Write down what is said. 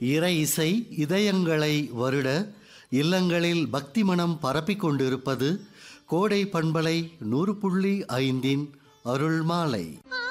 இறை இசை இதயங்களை வருட இல்லங்களில் பக்தி மனம் பரப்பிக் கொண்டிருப்பது கோடை பண்பலை 100.5 அருள் மாலை.